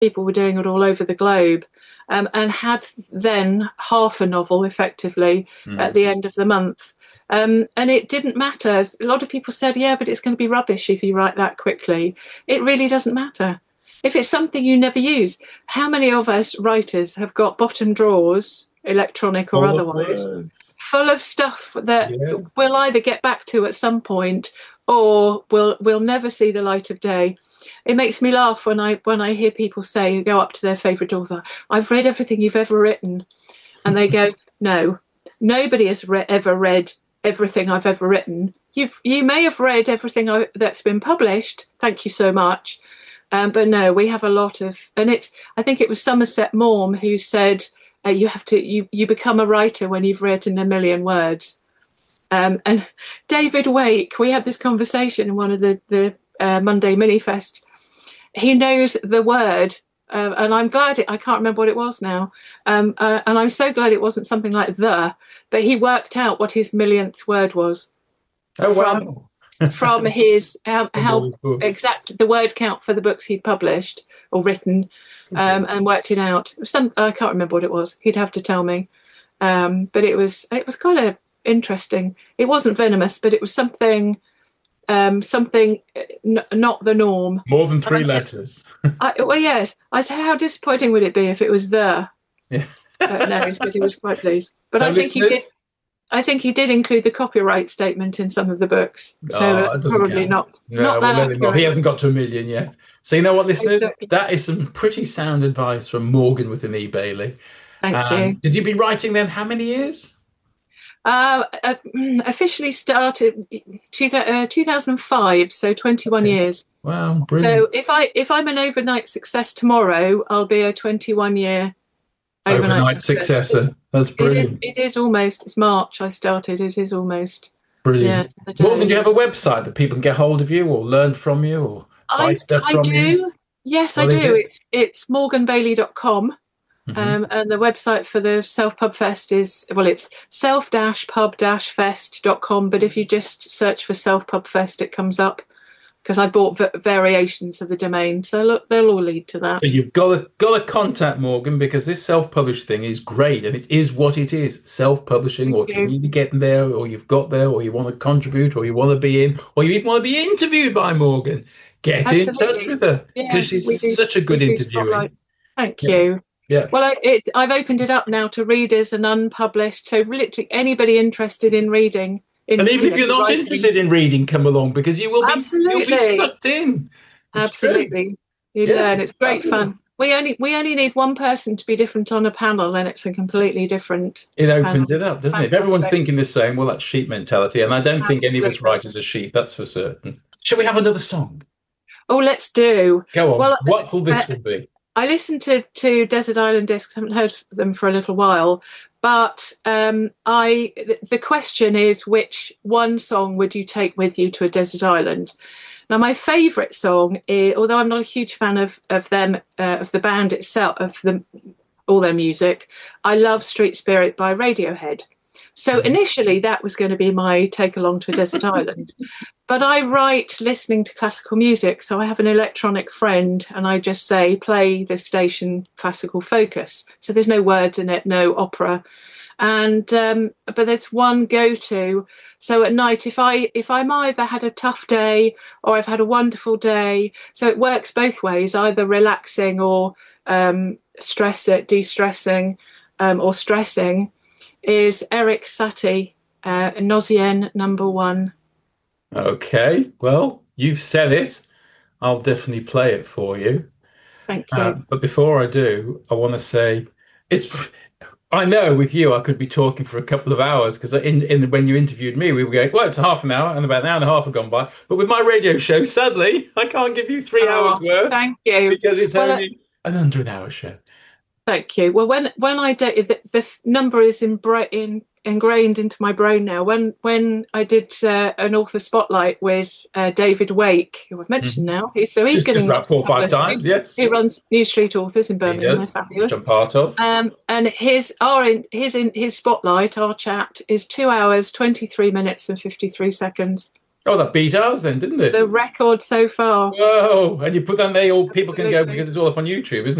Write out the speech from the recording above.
people were doing it all over the globe, and had then half a novel effectively at the end of the month. And it didn't matter. A lot of people said, yeah, but it's going to be rubbish if you write that quickly. It really doesn't matter. If it's something you never use, how many of us writers have got bottom drawers, electronic or otherwise, full of stuff that we'll either get back to at some point or we'll never see the light of day? It makes me laugh when I hear people say, who go up to their favourite author, I've read everything you've ever written. And they go, no, nobody has ever read everything I've ever written. You may have read everything that's been published. Thank you so much. But no, we have a lot of, and I think it was Somerset Maugham who said, you become a writer when you've written 1 million words. And David Wake, we had this conversation in one of the Monday Minifests. He knows the word, and I'm glad I can't remember what it was now. And I'm so glad it wasn't something like but he worked out what his millionth word was. Oh, wow. From his how exact the word count for the books he'd published or written, and worked it out. I can't remember what it was. He'd have to tell me. But it was kind of interesting. It wasn't venomous, but it was something not the norm. More than 3 letters. Well, yes. I said, how disappointing would it be if it was the? Yeah. No, he said he was quite pleased. But I think he did. I think he did include the copyright statement in some of the books, so probably not. No, not he hasn't got to 1 million yet. So you know what, listeners? Exactly. That is some pretty sound advice from Morgan with an E. Bailey. Thank you. Did you be writing then how many years? Officially started 2005, so 21 years. Wow, brilliant. So if I'm an overnight success tomorrow, I'll be a 21-year overnight successor. That's brilliant. It is almost. It's March I started. It is almost. Brilliant. Yeah, Morgan, do you have a website that people can get hold of you or learn from you or buy stuff from you? I do. Yes, I do. It's morganbailey.com. And the website for the Self Pub Fest is, it's self-pub-fest.com, but if you just search for Self Pub Fest, it comes up, because I bought variations of the domain, so look, they'll all lead to that. So you've got to contact Morgan, because this self-published thing is great, and it is what it is, self-publishing. Or if you need to get there, or you've got there, or you want to contribute, or you want to be in, or you even want to be interviewed by Morgan, get in touch with her, because she's such a good interviewer. Thank you. Yeah. Well, I've opened it up now to readers and unpublished, so literally anybody interested in reading. And even if you're not interested in reading, come along, because you'll be sucked in. Absolutely. You learn. It's great fun. We only need one person to be different on a panel, and it's a completely different. It opens it up, doesn't it? If everyone's thinking the same, well, that's sheep mentality. And I don't think any of us writers are sheep, that's for certain. Shall we have another song? Oh, let's do. Go on. Well, what will this one be? I listened to Desert Island Discs. Haven't heard them for a little while, but the question is, which one song would you take with you to a desert island? Now, my favourite song is, although I'm not a huge fan of them, of the band itself, all their music, I love Street Spirit by Radiohead. So initially that was going to be my take along to a desert island. But I write listening to classical music, so I have an electronic friend and I just say, play the station Classical Focus. So there's no words in it, no opera. And but there's one go-to. So at night, if I'm either had a tough day or I've had a wonderful day, so it works both ways, either relaxing or de-stressing or stressing, is Erik Satie, Nosyen number 1. Okay, well, you've said it. I'll definitely play it for you. Thank you. But before I do, I want to say, I know with you, I could be talking for a couple of hours, because when you interviewed me, we were going, well, it's a half an hour, and about an hour and a half have gone by. But with my radio show, sadly, I can't give you 3 hours worth. Thank you. Because it's only an under an hour show. Thank you. Well, when I did, the number is ingrained into my brain now. When I did an author spotlight with David Wake, who I've mentioned now, he's getting just about 4 or 5 times. Yes, he runs New Street Authors in Birmingham. He does, fabulous. which I'm part of. And his spotlight, our chat, is 2 hours, 23 minutes and 53 seconds. Oh, that beat ours then, didn't it? The record so far. Whoa! And you put that there, all people can go Absolutely. because it's all up on YouTube, isn't it?